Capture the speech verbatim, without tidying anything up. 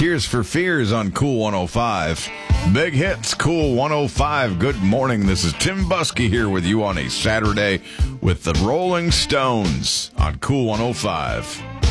Tears for Fears on Cool one oh five. Big Hits, Cool one oh five. Good morning. This is Tim Buskey here with you on a Saturday with the Rolling Stones on Cool one oh five.